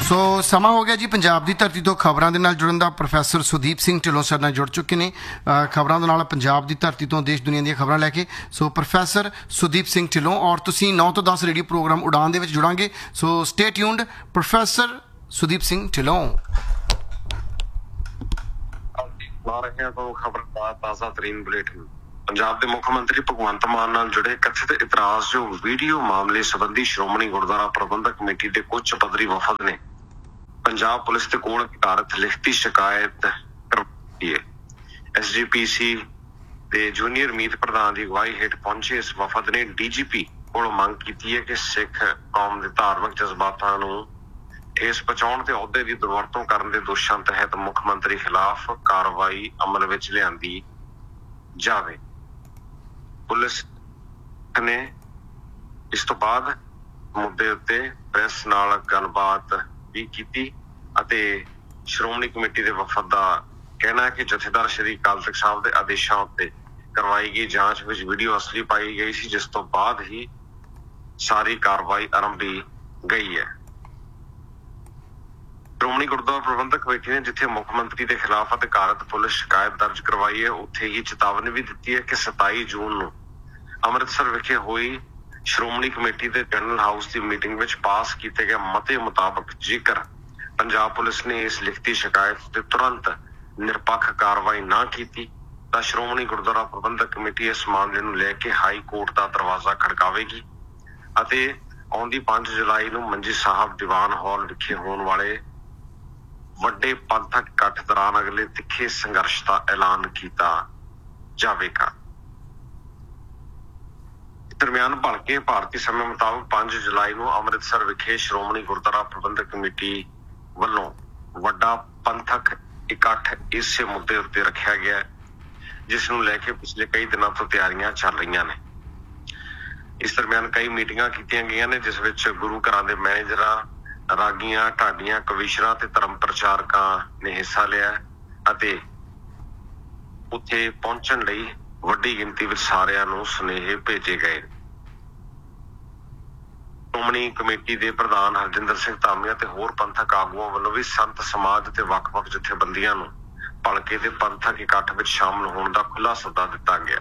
ਸੋ ਸਮਾਂ ਹੋ ਗਿਆ ਜੀ ਪੰਜਾਬ ਦੀ ਧਰਤੀ ਤੋਂ ਖਬਰਾਂ ਦੇ ਨਾਲ ਜੁੜਨ ਦਾ। ਪ੍ਰੋਫੈਸਰ ਸੁਦੀਪ ਸਿੰਘ ਢਿੱਲੋਂ ਸਾਡੇ ਨਾਲ ਜੁੜ ਚੁੱਕੇ ਨੇ ਖਬਰਾਂ ਦੇ ਨਾਲ, ਪੰਜਾਬ ਦੀ ਧਰਤੀ ਤੋਂ ਦੇਸ਼ ਦੁਨੀਆ ਦੀਆਂ ਖਬਰਾਂ ਲੈ ਕੇ। ਸੋ ਪ੍ਰੋਫੈਸਰ ਸੁਦੀਪ ਸਿੰਘ ਢਿੱਲੋਂ, ਔਰ ਤੁਸੀਂ 9 ਤੋਂ 10 ਰੇਡੀਓ ਪ੍ਰੋਗਰਾਮ ਉਡਾਨ ਦੇ ਵਿੱਚ ਜੁੜਾਂਗੇ। ਸੋ stay tuned. Professor Sudeep Singh Dhillon ਖਬਰ ਦਾ ਤਾਜ਼ਾ ਤਰੀਨ ਬੁਲੇਟਿਨ। ਪੰਜਾਬ ਦੇ ਮੁੱਖ ਮੰਤਰੀ ਭਗਵੰਤ ਮਾਨ ਨਾਲ ਜੁੜੇ ਕਥਿਤ ਇਤਰਾਜ਼ਯੋਗ ਵੀਡੀਓ ਮਾਮਲੇ ਸੰਬੰਧੀ ਸ਼੍ਰੋਮਣੀ ਗੁਰਦੁਆਰਾ ਪ੍ਰਬੰਧਕ ਕਮੇਟੀ ਦੇ ਉੱਚ ਪੱਧਰੀ ਵਫਦ ਨੇ ਪੰਜਾਬ ਪੁਲਿਸ ਦੇ ਕੋਲ ਅਧਿਕਾਰਤ ਲਿਖਤੀ ਸ਼ਿਕਾਇਤ ਕਰਵਾਈ ਹੈ। SGPC ਦੇ ਜੂਨੀਅਰ ਮੀਤ ਪ੍ਰਧਾਨ ਦੀ ਅਗਵਾਈ ਹੇਠ ਪਹੁੰਚੇ ਇਸ ਵਫਦ ਨੇ DGP ਕੋਲ ਮੰਗ ਕੀਤੀ ਹੈ ਕਿ ਸਿੱਖ ਕੌਮ ਦੇ ਧਾਰਮਿਕ ਜਜ਼ਬਾਤਾਂ ਨੂੰ ਠੇਸ ਪਹੁੰਚਾਉਣ ਤੇ ਅਹੁਦੇ ਦੀ ਦੁਰਵਰਤੋਂ ਕਰਨ ਦੇ ਦੋਸ਼ਾਂ ਤਹਿਤ ਮੁੱਖ ਮੰਤਰੀ ਖਿਲਾਫ ਕਾਰਵਾਈ ਅਮਲ ਵਿੱਚ ਲਿਆਂਦੀ ਜਾਵੇ। ਪੁਲਿਸ ਨੇ ਇਸ ਤੋਂ ਬਾਅਦ ਮੁੱਦੇ ਉੱਤੇ ਪ੍ਰੈਸ ਨਾਲ ਗੱਲਬਾਤ ਵੀ ਕੀਤੀ ਅਤੇ ਸ਼੍ਰੋਮਣੀ ਕਮੇਟੀ ਦੇ ਵਫਦ ਦਾ ਕਹਿਣਾ ਹੈ ਕਿ ਜਥੇਦਾਰ ਸ਼੍ਰੀ ਅਕਾਲ ਤਖ਼ਤ ਸਾਹਿਬ ਦੇ ਆਦੇਸ਼ਾਂ ਉੱਤੇ ਕਰਵਾਈ ਗਈ ਜਾਂਚ ਵਿੱਚ ਵੀਡੀਓ ਅਸਲੀ ਪਾਈ ਗਈ ਸੀ, ਜਿਸ ਤੋਂ ਬਾਅਦ ਹੀ ਸਾਰੀ ਕਾਰਵਾਈ ਆਰੰਭੀ ਗਈ ਹੈ। ਸ਼੍ਰੋਮਣੀ ਗੁਰਦੁਆਰਾ ਪ੍ਰਬੰਧਕ ਕਮੇਟੀ ਨੇ ਜਿੱਥੇ ਮੁੱਖ ਮੰਤਰੀ ਦੇ ਖਿਲਾਫ ਅਧਿਕਾਰਤ ਪੁਲਿਸ ਸ਼ਿਕਾਇਤ ਦਰਜ ਕਰਵਾਈ ਹੈ, ਉੱਥੇ ਹੀ ਚੇਤਾਵਨੀ ਵੀ ਦਿੱਤੀ ਹੈ ਕਿ 27 ਜੂਨ ਨੂੰ ਅੰਮ੍ਰਿਤਸਰ ਵਿਖੇ ਹੋਈ ਸ਼੍ਰੋਮਣੀ ਕਮੇਟੀ ਦੇ ਜਨਰਲ ਹਾਊਸ ਦੀ ਮੀਟਿੰਗ ਵਿੱਚ ਪਾਸ ਕੀਤੇ ਗਏ ਮਤੇ ਮੁਤਾਬਕ ਜੇਕਰ ਪੰਜਾਬ ਪੁਲਿਸ ਨੇ ਇਸ ਲਿਖਤੀ ਸ਼ਿਕਾਇਤ ਤੇ ਤੁਰੰਤ ਨਿਰਪੱਖ ਕਾਰਵਾਈ ਨਾ ਕੀਤੀ ਤਾਂ ਸ਼੍ਰੋਮਣੀ ਗੁਰਦੁਆਰਾ ਪ੍ਰਬੰਧਕ ਕਮੇਟੀ ਇਸ ਮਾਮਲੇ ਨੂੰ ਲੈ ਕੇ ਹਾਈ ਕੋਰਟ ਦਾ ਦਰਵਾਜ਼ਾ ਖੜਕਾਵੇਗੀ ਅਤੇ ਆਉਂਦੀ 5 ਜੁਲਾਈ ਨੂੰ ਮੰਜੀ ਸਾਹਿਬ ਦੀਵਾਨ ਹਾਲ ਵਿਖੇ ਹੋਣ ਵਾਲੇ ਵੱਡੇ ਪੰਥਕ ਇਕੱਠ ਦੌਰਾਨ ਅਗਲੇ ਤਿੱਖੇ ਸੰਘਰਸ਼ ਦਾ ਐਲਾਨ ਕੀਤਾ ਜਾਵੇਗਾ। ਦਰਮਿਆਨ ਭਲਕੇ ਭਾਰਤੀ ਸਮੇਂ ਮੁਤਾਬਕ 5 ਜੁਲਾਈ ਨੂੰ ਅੰਮ੍ਰਿਤਸਰ ਵਿਖੇ ਸ਼੍ਰੋਮਣੀ ਗੁਰਦੁਆਰਾ ਪ੍ਰਬੰਧਕ ਕਮੇਟੀ ਵੱਲੋਂ ਵੱਡਾ ਪੰਥਕ ਇਕੱਠ ਇਸੇ ਮੁੱਦੇ ਉੱਤੇ ਰੱਖਿਆ ਗਿਆ, ਜਿਸ ਨੂੰ ਲੈ ਕੇ ਪਿਛਲੇ ਕਈ ਦਿਨਾਂ ਤੋਂ ਤਿਆਰੀਆਂ ਚੱਲ ਰਹੀਆਂ ਨੇ। ਇਸ ਦਰਮਿਆਨ ਕਈ ਮੀਟਿੰਗਾਂ ਕੀਤੀਆਂ ਗਈਆਂ ਨੇ, ਜਿਸ ਵਿੱਚ ਗੁਰੂ ਘਰਾਂ ਦੇ ਮੈਨੇਜਰਾਂ, ਰਾਗੀਆਂ, ਢਾਡੀਆਂ, ਕਵੀਸ਼ਰਾਂ ਤੇ ਧਰਮ ਪ੍ਰਚਾਰਕਾਂ ਨੇ ਹਿੱਸਾ ਲਿਆ ਅਤੇ ਉੱਥੇ ਪਹੁੰਚਣ ਲਈ ਵੱਡੀ ਗਿਣਤੀ ਵਿੱਚ ਸਾਰਿਆਂ ਨੂੰ ਸੁਨੇਹੇ ਭੇਜੇ ਗਏ। ਸ਼੍ਰੋਮਣੀ ਕਮੇਟੀ ਦੇ ਪ੍ਰਧਾਨ ਹਰਜਿੰਦਰ ਸਿੰਘ ਧਾਮੀਆ ਤੇ ਹੋਰ ਪੰਥਕ ਆਗੂਆਂ ਵੱਲੋਂ ਵੀ ਸੰਤ ਸਮਾਜ ਤੇ ਵੱਖ-ਵੱਖ ਜਥੇਬੰਦੀਆਂ ਨੂੰ ਭਲਕੇ ਦੇ ਪੰਥਕ ਇਕੱਠ ਵਿੱਚ ਸ਼ਾਮਲ ਹੋਣ ਦਾ ਖੁੱਲ੍ਹਾ ਸੱਦਾ ਦਿੱਤਾ ਗਿਆ।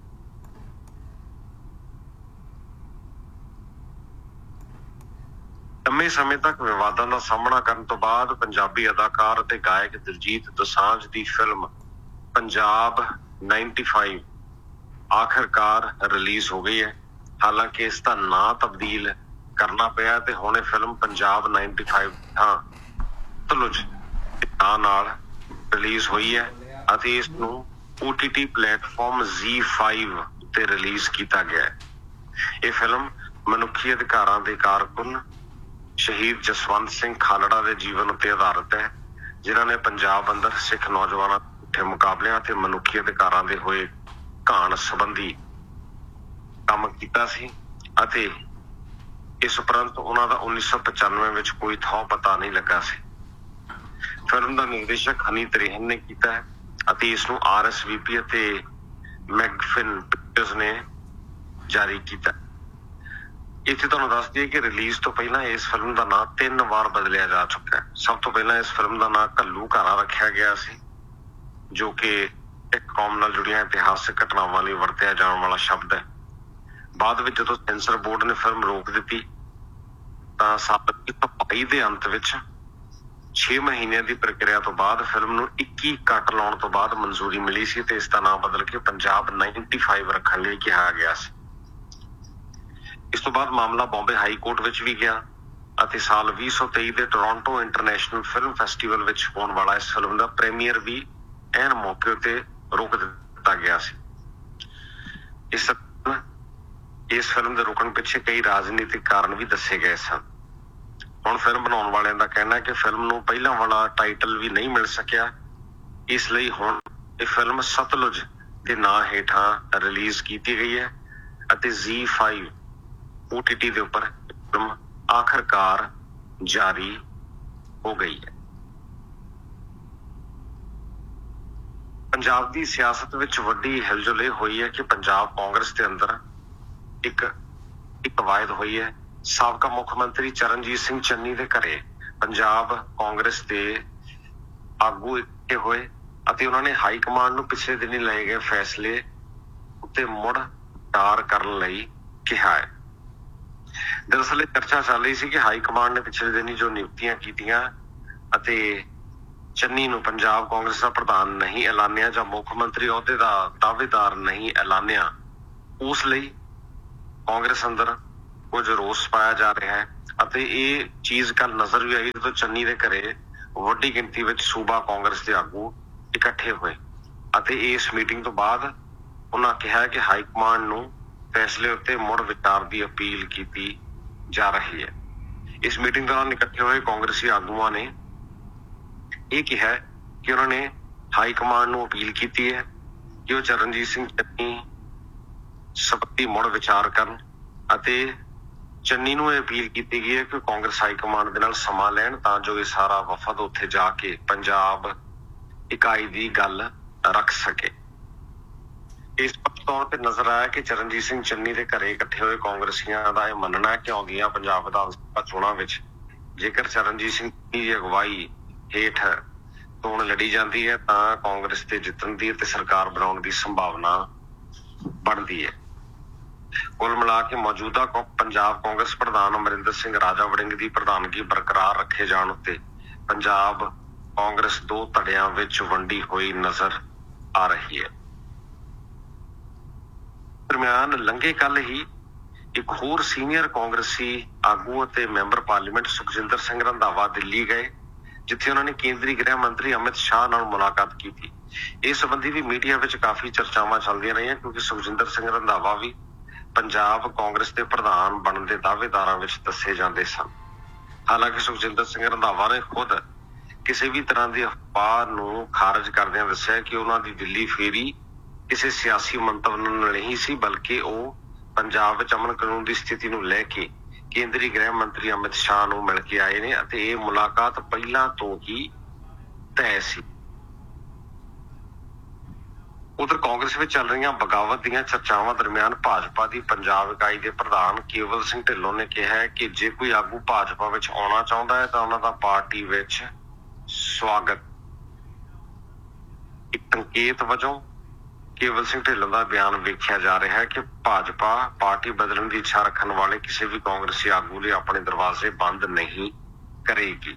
ਲੰਮੇ ਸਮੇਂ ਤੱਕ ਵਿਵਾਦਾਂ ਦਾ ਸਾਹਮਣਾ ਕਰਨ ਤੋਂ ਬਾਅਦ ਪੰਜਾਬੀ ਅਦਾਕਾਰ ਅਤੇ ਗਾਇਕ ਦਿਲਜੀਤ ਦੋਸਾਂਝ ਦੀ ਫਿਲਮ ਪੰਜਾਬ 95 ਆਖਿਰਕਾਰ ਰਿਲੀਜ਼ ਹੋ ਗਈ ਹੈ। ਹਾਲਾਂਕਿ ਇਸ ਦਾ ਨਾਂ ਤਬਦੀਲ ਕਰਨਾ ਪਿਆ ਤੇ ਹੁਣ ਇਹ ਫਿਲਮ ਪੰਜਾਬ 95 ਸਤਲੁਜ ਦੇ ਨਾਂ ਨਾਲ ਰਿਲੀਜ਼ ਹੋਈ ਹੈ ਅਤੇ ਇਸ ਨੂੰ OTT ਪਲੇਟਫਾਰਮ ZEE5 ਉੱਤੇ ਰਿਲੀਜ਼ ਕੀਤਾ ਗਿਆ ਹੈ। ਇਹ ਫਿਲਮ ਮਨੁੱਖੀ ਅਧਿਕਾਰਾਂ ਦੇ ਕਾਰਕੁਨ ਸ਼ਹੀਦ ਜਸਵੰਤ ਸਿੰਘ ਖਾਲੜਾ ਦੇ ਜੀਵਨ ਉੱਤੇ ਆਧਾਰਿਤ ਹੈ, ਜਿਨ੍ਹਾਂ ਨੇ ਪੰਜਾਬ ਅੰਦਰ ਸਿੱਖ ਨੌਜਵਾਨਾਂ ਦੇ ਮੁਕਾਬਲਿਆਂ ਤੇ ਮਨੁੱਖੀ ਅਧਿਕਾਰਾਂ ਦੇ ਹੋਏ ਘਾਣ ਸੰਬੰਧੀ ਕੰਮ ਕੀਤਾ ਸੀ ਅਤੇ ਇਸ ਉਪਰੰਤ ਉਹਨਾਂ ਦਾ 1995 ਵਿੱਚ ਕੋਈ ਥਾਂ ਪਤਾ ਨਹੀਂ ਲੱਗਾ ਸੀ। ਫਿਲਮ ਦਾ ਨਿਰਦੇਸ਼ਕ ਹਨੀ ਤ੍ਰਿਹਨ ਨੇ ਕੀਤਾ ਹੈ ਅਤੇ ਇਸ ਨੂੰ RSVP ਅਤੇ ਮੈਗਫਿਨ ਪਿਕਚਰਜ਼ ਨੇ ਜਾਰੀ ਕੀਤਾ। ਇੱਥੇ ਤੁਹਾਨੂੰ ਦੱਸ ਦਈਏ ਕਿ ਰਿਲੀਜ਼ ਤੋਂ ਪਹਿਲਾਂ ਇਸ ਫਿਲਮ ਦਾ ਨਾਂ 3 ਵਾਰ ਬਦਲਿਆ ਜਾ ਚੁੱਕਾ ਹੈ। ਸਭ ਤੋਂ ਪਹਿਲਾਂ ਇਸ ਫਿਲਮ ਦਾ ਨਾਂ ਘੱਲੂਘਾਰਾ ਰੱਖਿਆ ਗਿਆ ਸੀ, ਜੋ ਕਿ ਇੱਕ ਕੌਮ ਨਾਲ ਜੁੜੀਆਂ ਇਤਿਹਾਸਕ ਘਟਨਾਵਾਂ ਲਈ ਵਰਤਿਆ ਜਾਣ ਵਾਲਾ ਸ਼ਬਦ ਹੈ। ਬਾਅਦ ਵਿੱਚ ਜਦੋਂ ਸੈਂਸਰ ਬੋਰਡ ਨੇ ਫਿਲਮ ਰੋਕ ਦਿੱਤੀ ਤਾਂ ਸਾਲ 2022 ਦੇ ਅੰਤ ਵਿੱਚ 6 ਮਹੀਨਿਆਂ ਦੀ ਪ੍ਰਕਿਰਿਆ ਤੋਂ ਬਾਅਦ ਫਿਲਮ ਨੂੰ 21 ਕੱਟ ਲਾਉਣ ਤੋਂ ਬਾਅਦ ਮਨਜ਼ੂਰੀ ਮਿਲੀ ਸੀ ਤੇ ਇਸ ਦਾ ਨਾਂ ਬਦਲ ਕੇ ਪੰਜਾਬ 95 ਰੱਖਣ ਲਈ ਕਿਹਾ ਗਿਆ ਸੀ। ਇਸ ਤੋਂ ਬਾਅਦ ਮਾਮਲਾ ਬੰਬੇ ਹਾਈ ਕੋਰਟ ਵਿੱਚ ਵੀ ਗਿਆ ਅਤੇ ਸਾਲ 2023 ਦੇ ਟੋਰਾਂਟੋ ਇੰਟਰਨੈਸ਼ਨਲ ਫਿਲਮ ਫੈਸਟੀਵਲ ਵਿੱਚ ਹੋਣ ਵਾਲਾ ਇਸ ਫਿਲਮ ਦਾ ਪ੍ਰੀਮੀਅਰ ਵੀ ਐਨ ਮੌਕੇ ਉੱਤੇ ਰੋਕ ਦਿੱਤਾ ਗਿਆ ਸੀ। ਇਸ ਫਿਲਮ ਦੇ ਰੁਕਣ ਪਿੱਛੇ ਕਈ ਰਾਜਨੀਤਿਕ ਕਾਰਨ ਵੀ ਦੱਸੇ ਗਏ ਸਨ। ਹੁਣ ਫਿਲਮ ਬਣਾਉਣ ਵਾਲਿਆਂ ਦਾ ਕਹਿਣਾ ਹੈ ਕਿ ਫਿਲਮ ਨੂੰ ਪਹਿਲਾਂ ਵਾਲਾ ਟਾਈਟਲ ਵੀ ਨਹੀਂ ਮਿਲ ਸਕਿਆ, ਇਸ ਲਈ ਹੁਣ ਇਹ ਫਿਲਮ ਸਤਲੁਜ ਦੇ ਨਾਂ ਹੇਠਾਂ ਰਿਲੀਜ਼ ਕੀਤੀ ਗਈ ਹੈ ਅਤੇ ZEE5 OTT ਦੇ ਉੱਪਰ ਫਿਲਮ ਆਖਿਰਕਾਰ ਜਾਰੀ ਹੋ ਗਈ ਹੈ। ਪੰਜਾਬ ਦੀ ਸਿਆਸਤ ਵਿੱਚ ਵੱਡੀ ਹਿਲਜੁਲ ਇਹ ਹੋਈ ਹੈ ਕਿ ਪੰਜਾਬ ਕਾਂਗਰਸ ਦੇ ਅੰਦਰ ਇੱਕ ਕਵਾਇਦ ਹੋਈ ਹੈ। ਸਾਬਕਾ ਮੁੱਖ ਮੰਤਰੀ ਚਰਨਜੀਤ ਸਿੰਘ ਚੰਨੀ ਦੇ ਘਰੇ ਪੰਜਾਬ ਕਾਂਗਰਸ ਦੇ ਆਗੂ ਇਕੱਠੇ ਹੋਏ ਅਤੇ ਉਹਨਾਂ ਨੇ ਹਾਈ ਕਮਾਂਡ ਨੂੰ ਪਿਛਲੇ ਦਿਨੀ ਲਏ ਗਏ ਫੈਸਲੇ ਉੱਤੇ ਮੁੜ ਵਿਚਾਰ ਕਰਨ ਲਈ ਕਿਹਾ ਹੈ। ਦਰਅਸਲ ਇਹ ਚਰਚਾ ਚੱਲ ਰਹੀ ਸੀ ਕਿ ਹਾਈ ਕਮਾਂਡ ਨੇ ਪਿਛਲੇ ਦਿਨੀ ਜੋ ਨਿਯੁਕਤੀਆਂ ਕੀਤੀਆਂ ਅਤੇ ਚੰਨੀ ਨੂੰ ਪੰਜਾਬ ਕਾਂਗਰਸ ਦਾ ਪ੍ਰਧਾਨ ਨਹੀਂ ਐਲਾਨਿਆ ਜਾਂ ਮੁੱਖ ਮੰਤਰੀ ਅਹੁਦੇ ਦਾ ਦਾਅਵੇਦਾਰ ਨਹੀਂ ਐਲਾਨਿਆ, ਉਸ ਲਈ ਕਾਂਗਰਸ ਅੰਦਰ ਕੁਝ ਰੋਸ ਪਾਇਆ ਜਾ ਰਿਹਾ ਹੈ। ਅਤੇ ਇਹ ਚੀਜ਼ ਕੱਲ ਨਜ਼ਰ ਵੀ ਆਈ ਜਦੋਂ ਚੰਨੀ ਦੇ ਘਰੇ ਵੱਡੀ ਗਿਣਤੀ ਵਿੱਚ ਸੂਬਾ ਕਾਂਗਰਸ ਦੇ ਆਗੂ ਇਕੱਠੇ ਹੋਏ ਅਤੇ ਇਸ ਮੀਟਿੰਗ ਤੋਂ ਬਾਅਦ ਉਹਨਾਂ ਕਿਹਾ ਕਿ ਹਾਈ ਕਮਾਂਡ ਨੂੰ ਫੈਸਲੇ ਉੱਤੇ ਮੁੜ ਵਿਚਾਰ ਦੀ ਅਪੀਲ ਕੀਤੀ ਜਾ ਰਹੀ ਹੈ। ਇਸ ਮੀਟਿੰਗ ਦੌਰਾਨ ਇਕੱਠੇ ਹੋਏ ਕਾਂਗਰਸੀ ਆਗੂਆਂ ਨੇ ਇਹ ਕਿਹਾ ਕਿ ਉਹਨਾਂ ਨੇ ਹਾਈ ਕਮਾਂਡ ਨੂੰ ਅਪੀਲ ਕੀਤੀ ਹੈ ਕਿ ਉਹ ਚਰਨਜੀਤ ਸਿੰਘ ਚੰਨੀ ਸੰਬੰਧੀ ਮੁੜ ਵਿਚਾਰ ਕਰਨ ਅਤੇ ਚੰਨੀ ਨੂੰ ਇਹ ਅਪੀਲ ਕੀਤੀ ਗਈ ਹੈ ਕਿ ਕਾਂਗਰਸ ਹਾਈ ਕਮਾਂਡ ਦੇ ਨਾਲ ਸਮਾਂ ਲੈਣ ਤਾਂ ਜੋ ਇਹ ਸਾਰਾ ਵਫਦ ਉੱਥੇ ਜਾ ਕੇ ਪੰਜਾਬ ਇਕਾਈ ਦੀ ਗੱਲ ਰੱਖ ਸਕੇ। ਇਸ ਤੌਰ ਤੇ ਨਜ਼ਰ ਆਇਆ ਕਿ ਚਰਨਜੀਤ ਸਿੰਘ ਚੰਨੀ ਦੇ ਘਰੇ ਇਕੱਠੇ ਹੋਏ ਕਾਂਗਰਸੀਆਂ ਦਾ ਇਹ ਮੰਨਣਾ ਹੈ ਕਿ ਆਉਂਦੀਆਂ ਪੰਜਾਬ ਵਿਧਾਨ ਸਭਾ ਚੋਣਾਂ ਵਿੱਚ ਜੇਕਰ ਚਰਨਜੀਤ ਸਿੰਘ ਦੀ ਅਗਵਾਈ ਹੇਠ ਚੋਣ ਲੜੀ ਜਾਂਦੀ ਹੈ ਤਾਂ ਕਾਂਗਰਸ ਦੇ ਜਿੱਤਣ ਦੀ ਅਤੇ ਸਰਕਾਰ ਬਣਾਉਣ ਦੀ ਸੰਭਾਵਨਾ ਬਣਦੀ ਹੈ। ਕੁੱਲ ਮਿਲਾ ਕੇ ਮੌਜੂਦਾ ਪੰਜਾਬ ਕਾਂਗਰਸ ਪ੍ਰਧਾਨ ਅਮਰਿੰਦਰ ਸਿੰਘ ਰਾਜਾ ਵੜਿੰਗ ਦੀ ਪ੍ਰਧਾਨਗੀ ਬਰਕਰਾਰ ਰੱਖੇ ਜਾਣ ਉੱਤੇ ਪੰਜਾਬ ਕਾਂਗਰਸ ਦੋ ਧੜਿਆਂ ਵਿੱਚ ਵੰਡੀ ਹੋਈ ਨਜ਼ਰ ਆ ਰਹੀ ਹੈ। ਦਰਮਿਆਨ ਲੰਘੇ ਕੱਲ ਹੀ ਇੱਕ ਹੋਰ ਸੀਨੀਅਰ ਕਾਂਗਰਸੀ ਆਗੂ ਅਤੇ ਮੈਂਬਰ ਪਾਰਲੀਮੈਂਟ ਸੁਖਜਿੰਦਰ ਸਿੰਘ ਰੰਧਾਵਾ ਦਿੱਲੀ ਗਏ, ਜਿੱਥੇ ਉਹਨਾਂ ਨੇ ਕੇਂਦਰੀ ਗ੍ਰਹਿ ਮੰਤਰੀ ਅਮਿਤ ਸ਼ਾਹ ਨਾਲ ਮੁਲਾਕਾਤ ਕੀਤੀ। ਇਸ ਸੰਬੰਧੀ ਵੀ ਮੀਡੀਆ ਵਿੱਚ ਕਾਫੀ ਚਰਚਾਵਾਂ ਚੱਲਦੀਆਂ ਰਹੀਆਂ ਕਿਉਂਕਿ ਸੁਖਜਿੰਦਰ ਸਿੰਘ ਰੰਧਾਵਾ ਵੀ ਪੰਜਾਬ ਕਾਂਗਰਸ ਦੇ ਪ੍ਰਧਾਨ ਬਣਨ ਦੇ ਦਾਅਵੇਦਾਰਾਂ ਵਿੱਚ ਦੱਸੇ ਜਾਂਦੇ ਸਨ। ਹਾਲਾਂਕਿ ਸੁਖਜਿੰਦਰ ਸਿੰਘ ਰੰਧਾਵਾ ਨੇ ਖੁਦ ਕਿਸੇ ਵੀ ਤਰ੍ਹਾਂ ਦੀ ਅਫਵਾਹ ਨੂੰ ਖਾਰਜ ਕਰਦਿਆਂ ਦੱਸਿਆ ਕਿ ਉਹਨਾਂ ਦੀ ਦਿੱਲੀ ਫੇਰੀ ਕਿਸੇ ਸਿਆਸੀ ਮੰਤਵ ਨਾਲ ਨਹੀਂ ਸੀ, ਬਲਕਿ ਉਹ ਪੰਜਾਬ ਵਿੱਚ ਅਮਨ ਕਾਨੂੰਨ ਦੀ ਸਥਿਤੀ ਨੂੰ ਲੈ ਕੇ ਕੇਂਦਰੀ ਗ੍ਰਹਿ ਮੰਤਰੀ ਅਮਿਤ ਸ਼ਾਹ ਨੂੰ ਮਿਲ ਕੇ ਆਏ ਨੇ ਅਤੇ ਇਹ ਮੁਲਾਕਾਤ ਪਹਿਲਾਂ ਤੋਂ ਹੀ ਤੈਅ ਸੀ। ਉਧਰ ਕਾਂਗਰਸ ਵਿੱਚ ਚੱਲ ਰਹੀਆਂ ਬਗਾਵਤ ਦੀਆਂ ਚਰਚਾਵਾਂ ਦਰਮਿਆਨ ਭਾਜਪਾ ਦੀ ਪੰਜਾਬ ਇਕਾਈ ਦੇ ਪ੍ਰਧਾਨ ਕੇਵਲ ਸਿੰਘ ਢਿੱਲੋਂ ਨੇ ਕਿਹਾ ਹੈ ਕਿ ਜੇ ਕੋਈ ਆਗੂ ਭਾਜਪਾ ਵਿੱਚ ਆਉਣਾ ਚਾਹੁੰਦਾ ਹੈ ਤਾਂ ਉਹਨਾਂ ਦਾ ਪਾਰਟੀ ਵਿੱਚ ਸਵਾਗਤ। ਇੱਕ ਸੰਕੇਤ ਵਜੋਂ ਕੇਵਲ ਸਿੰਘ ਢਿੱਲੋਂ ਦਾ ਬਿਆਨ ਵੇਖਿਆ ਜਾ ਰਿਹਾ ਹੈ ਕਿ ਭਾਜਪਾ ਪਾਰਟੀ ਬਦਲਣ ਦੀ ਇੱਛਾ ਰੱਖਣ ਵਾਲੇ ਕਿਸੇ ਵੀ ਕਾਂਗਰਸੀ ਆਗੂ ਲਈ ਆਪਣੇ ਦਰਵਾਜ਼ੇ ਬੰਦ ਨਹੀਂ ਕਰੇਗੀ।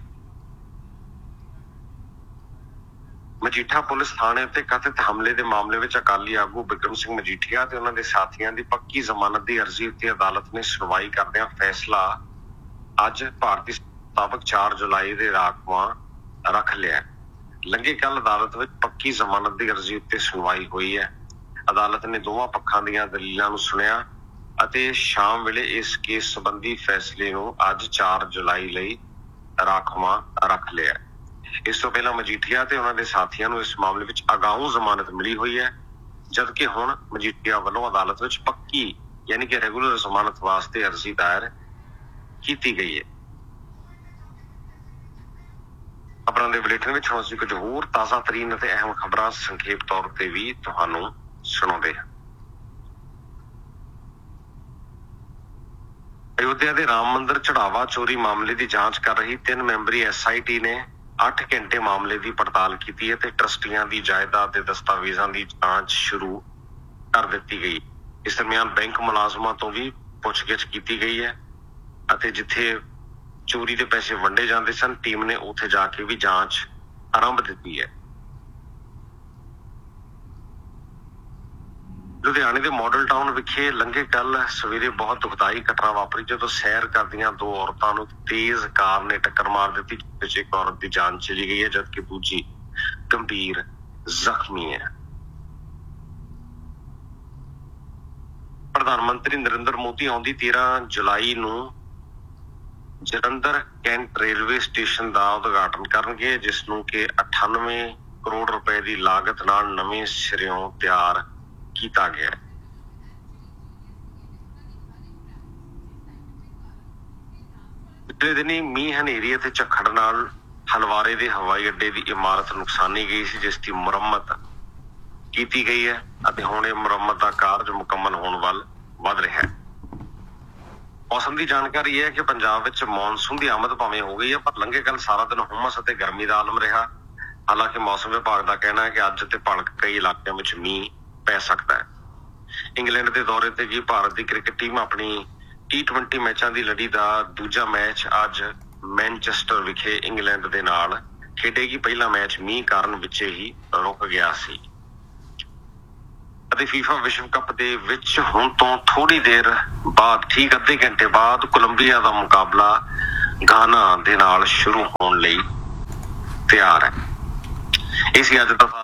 ਮਜੀਠਾ ਪੁਲਿਸ ਥਾਣੇ ਉੱਤੇ ਕਥਿਤ ਹਮਲੇ ਦੇ ਮਾਮਲੇ ਵਿੱਚ ਅਕਾਲੀ ਆਗੂ ਬਿਕਰਮ ਸਿੰਘ ਮਜੀਠੀਆ ਤੇ ਉਹਨਾਂ ਦੇ ਸਾਥੀਆਂ ਦੀ ਪੱਕੀ ਜ਼ਮਾਨਤ ਦੀ ਅਰਜ਼ੀ ਉੱਤੇ ਅਦਾਲਤ ਨੇ ਸੁਣਵਾਈ ਕਰਦਿਆਂ ਫੈਸਲਾ ਅੱਜ ਭਾਰਤੀ ਮੁਤਾਬਕ 4 ਜੁਲਾਈ ਦੇ ਰਾਖਵਾਂ ਰੱਖ ਲਿਆ। ਲੰਘੇ ਕੱਲ ਅਦਾਲਤ ਵਿੱਚ ਪੱਕੀ ਜ਼ਮਾਨਤ ਦੀ ਅਰਜ਼ੀ ਉੱਤੇ ਸੁਣਵਾਈ ਹੋਈ ਹੈ। ਅਦਾਲਤ ਨੇ ਦੋਵਾਂ ਪੱਖਾਂ ਦੀਆਂ ਦਲੀਲਾਂ ਨੂੰ ਸੁਣਿਆ ਅਤੇ ਸ਼ਾਮ ਵੇਲੇ ਇਸ ਕੇਸ ਸੰਬੰਧੀ ਫੈਸਲੇ ਨੂੰ ਅੱਜ 4 ਜੁਲਾਈ ਲਈ ਰਾਖਵਾਂ ਰੱਖ ਲਿਆ। ਇਸ ਤੋਂ ਪਹਿਲਾਂ ਮਜੀਠੀਆ ਤੇ ਉਹਨਾਂ ਦੇ ਸਾਥੀਆਂ ਨੂੰ ਇਸ ਮਾਮਲੇ ਵਿੱਚ ਅਗਾਊਂ ਜ਼ਮਾਨਤ ਮਿਲੀ ਹੋਈ ਹੈ, ਜਦਕਿ ਹੁਣ ਮਜੀਠੀਆ ਵੱਲੋਂ ਅਦਾਲਤ ਵਿੱਚ ਪੱਕੀ ਯਾਨੀ ਕਿ ਰੈਗੂਲਰ ਜ਼ਮਾਨਤ ਵਾਸਤੇ ਅਰਜ਼ੀ ਦਾਇਰ ਕੀਤੀ ਗਈ ਹੈ। ਖਬਰਾਂ ਦੇ ਬੁਲੇਟਿਨ ਵਿੱਚ ਹੁਣ ਅਸੀਂ ਕੁਝ ਹੋਰ ਤਾਜ਼ਾ ਤਰੀਨ ਅਤੇ ਅਹਿਮ ਖਬਰਾਂ ਸੰਖੇਪ ਤੌਰ ਤੇ ਵੀ ਤੁਹਾਨੂੰ ਸੁਣਾਉਂਦੇ ਹਾਂ। ਅਯੋਧਿਆ ਦੇ ਰਾਮ ਮੰਦਿਰ ਚੜਾਵਾ ਚੋਰੀ ਮਾਮਲੇ ਦੀ ਜਾਂਚ ਕਰ ਰਹੀ 3 ਮੈਂਬਰੀ SIT ਨੇ 8 ਘੰਟੇ ਮਾਮਲੇ ਦੀ ਪੜਤਾਲ ਕੀਤੀ ਹੈ ਤੇ ਟਰਸਟੀਆਂ ਦੀ ਜਾਇਦਾਦ ਤੇ ਦਸਤਾਵੇਜ਼ਾਂ ਦੀ ਜਾਂਚ ਸ਼ੁਰੂ ਕਰ ਦਿੱਤੀ ਗਈ। ਇਸ ਦਰਮਿਆਨ ਬੈਂਕ ਮੁਲਾਜ਼ਮਾਂ ਤੋਂ ਵੀ ਪੁੱਛਗਿੱਛ ਕੀਤੀ ਗਈ ਹੈ ਅਤੇ ਜਿੱਥੇ ਚੋਰੀ ਦੇ ਪੈਸੇ ਵੰਡੇ ਜਾਂਦੇ ਸਨ ਟੀਮ ਨੇ ਉੱਥੇ ਜਾ ਕੇ ਵੀ ਜਾਂਚ ਆਰੰਭ ਦਿੱਤੀ ਹੈ। ਲੁਧਿਆਣੇ ਦੇ ਮਾਡਲ ਟਾਊਨ ਵਿਖੇ ਲੰਘੇ ਕੱਲ ਸਵੇਰੇ ਬਹੁਤ ਦੁਖਦਾਈ ਘਟਨਾ ਵਾਪਰੀ ਜਦੋਂ ਸੈਰ ਕਰਦੀਆਂ 2 ਔਰਤਾਂ ਨੂੰ ਤੇਜ਼ ਕਾਰ ਨੇ ਟੱਕਰ ਮਾਰ ਦਿੱਤੀ, ਜਿਸ ਇੱਕ ਔਰਤ ਦੀ ਜਾਨ ਚਲੀ ਗਈ ਹੈ ਜਦਕਿ ਦੂਜੀ ਗੰਭੀਰ ਜ਼ਖਮੀ ਹੈ। ਪ੍ਰਧਾਨ ਮੰਤਰੀ ਨਰਿੰਦਰ ਮੋਦੀ ਆਉਂਦੀ 13 ਜੁਲਾਈ ਨੂੰ ਜਲੰਧਰ ਕੈਂਟ ਰੇਲਵੇ ਸਟੇਸ਼ਨ ਦਾ ਉਦਘਾਟਨ ਕਰਨਗੇ, ਜਿਸ ਨੂੰ ਕਿ 98 ਕਰੋੜ ਰੁਪਏ ਦੀ ਲਾਗਤ ਨਾਲ ਨਵੇਂ ਸਿਰਿਓਂ ਤਿਆਰ ਕੀਤਾ ਗਿਆ। ਪਿਛਲੇ ਦਿਨੀ ਮੀਂਹ ਹਨੇਰੀ ਅਤੇ ਝੱਖੜ ਨਾਲ ਹਲਵਾਰੇ ਦੇ ਹਵਾਈ ਅੱਡੇ ਦੀ ਇਮਾਰਤ ਨੁਕਸਾਨੀ ਗਈ ਸੀ, ਜਿਸ ਦੀ ਮੁਰੰਮਤ ਕੀਤੀ ਗਈ ਹੈ ਅਤੇ ਹੁਣ ਇਹ ਮੁਰੰਮਤ ਦਾ ਕਾਰਜ ਮੁਕੰਮਲ ਹੋਣ ਵੱਲ ਵਧ ਰਿਹਾ ਹੈ। ਮੌਸਮ ਦੀ ਜਾਣਕਾਰੀ ਇਹ ਹੈ ਕਿ ਪੰਜਾਬ ਵਿੱਚ ਮੌਨਸੂਨ ਦੀ ਆਮਦ ਭਾਵੇਂ ਹੋ ਗਈ ਹੈ, ਪਰ ਲੰਘੇ ਕੱਲ ਸਾਰਾ ਦਿਨ ਹੁਮਸ ਅਤੇ ਗਰਮੀ ਦਾ ਆਲਮ ਰਿਹਾ। ਹਾਲਾਂਕਿ ਮੌਸਮ ਵਿਭਾਗ ਦਾ ਕਹਿਣਾ ਹੈ ਕਿ ਅੱਜ ਤੇ ਭਲਕ ਕਈ ਇਲਾਕਿਆਂ ਵਿੱਚ ਮੀਂਹ ਪੈ ਸਕਦਾ ਹੈ। ਇੰਗਲੈਂਡ ਦੇ ਦੌਰੇ ਤੇ ਗਈ ਭਾਰਤ ਦੀ ਕ੍ਰਿਕਟ ਟੀਮ ਆਪਣੀ T20 ਮੈਚਾਂ ਦੀ ਲੜੀ ਦਾ ਦੂਜਾ ਮੈਚ ਅੱਜ ਮੈਨਚੈਸਟਰ ਵਿਖੇ ਇੰਗਲੈਂਡ ਦੇ ਨਾਲ ਖੇਡੇਗੀ। ਪਹਿਲਾ ਮੈਚ ਮੀਂਹ ਕਾਰਨ ਵਿੱਚੇ ਹੀ ਰੁਕ ਗਿਆ ਸੀ। ਅਤੇ FIFA ਵਿਸ਼ਵ ਕੱਪ ਦੇ ਵਿੱਚ ਹੁਣ ਤੋਂ ਥੋੜੀ ਦੇਰ ਬਾਅਦ, ਠੀਕ ਅੱਧੇ ਘੰਟੇ ਬਾਅਦ, ਕੋਲੰਬੀਆ ਦਾ ਮੁਕਾਬਲਾ ਗਾਨਾ ਦੇ ਨਾਲ ਸ਼ੁਰੂ ਹੋਣ ਲਈ ਤਿਆਰ ਹੈ। ਇਹ ਸੀ ਅੱਜ ਦਾ